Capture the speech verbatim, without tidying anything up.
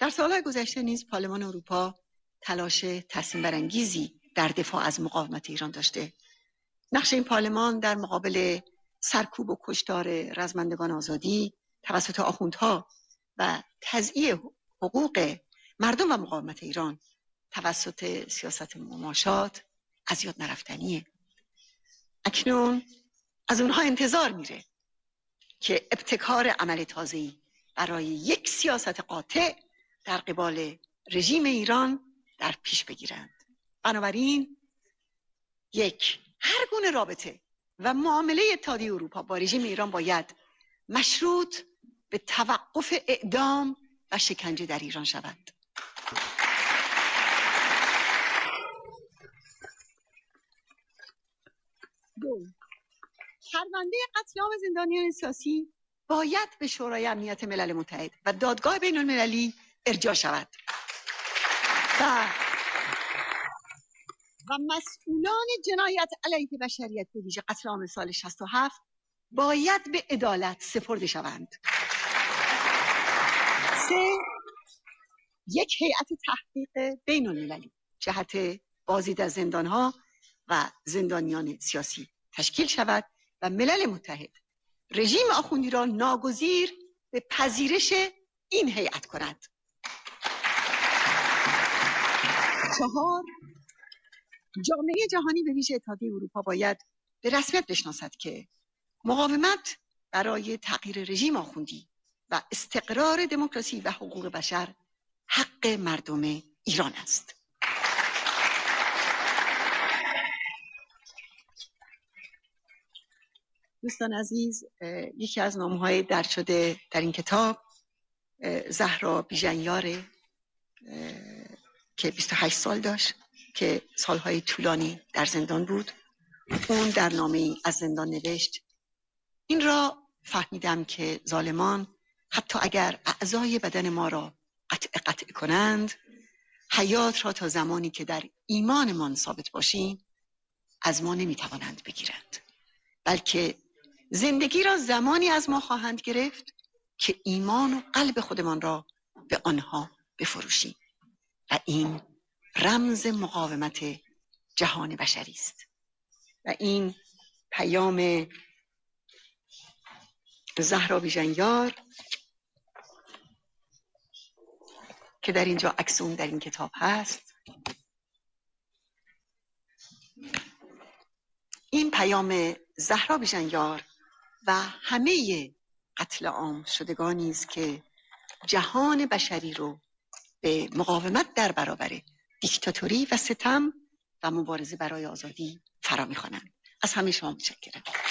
در سالهای گذشته نیز پارلمان اروپا تلاش تصمیم برانگیزی در دفاع از مقاومت ایران داشته. نقش این پارلمان در مقابل سرکوب و کشتار رزمندگان آزادی توسط آخوندها و تضییع حقوق مردم و مقاومت ایران توسط سیاست مماشات از یاد نرفتنیه. اکنون از اونها انتظار میره که ابتکار عمل تازه‌ای برای یک سیاست قاطع در قبال رژیم ایران در پیش بگیرند. بنابراین یک، هر گونه رابطه و معامله اتحادیه اروپا با رژیم ایران باید مشروط به توقف اعدام و شکنجه در ایران شود. دو، پرونده قتل عام زندانیان سیاسی باید به شورای امنیت ملل متحد و دادگاه بین المللی ارجاع شود و و مسئولان جنایت علیه بشریت به ویژه قتل عام سال شصت و هفت باید به عدالت سپرده شوند. سه، یک هیئت تحقیق بین المللی جهت بازدید از زندانها و زندانیان سیاسی تشکیل شود و ملل متحد رژیم آخوندی را ناگزیر به پذیرش این هیئت کند. چهار، جامعه جهانی به ویژه اتحادیه اروپا باید به رسمیت بشناسد که مقاومت برای تغییر رژیم آخوندی و استقرار دموکراسی و حقوق بشر حق مردم ایران است. دوستان عزیز، یکی از نامه‌های درج شده در این کتاب زهرا بیژن‌یار که بیست و هشت سال داشت که سالهای طولانی در زندان بود. اون در نامه‌ای از زندان نوشت: این را فهمیدم که ظالمان حتی اگر اعضای بدن ما را قطع قطع کنند، حیات را تا زمانی که در ایمانمان ثابت باشیم از ما نمیتوانند بگیرند، بلکه زندگی را زمانی از ما خواهند گرفت که ایمان و قلب خودمان را به آنها بفروشیم و این رمز مقاومت جهان بشری است. و این پیام زهرا بیژن‌یار که در اینجا عکس اون در این کتاب هست، این پیام زهرا بیژن‌یار و همه قتل عام شدگانی است که جهان بشری رو به مقاومت در برابر دیکتاتوری و ستم و مبارزه برای آزادی فرا می‌خوانند. از همه شما متشکرم.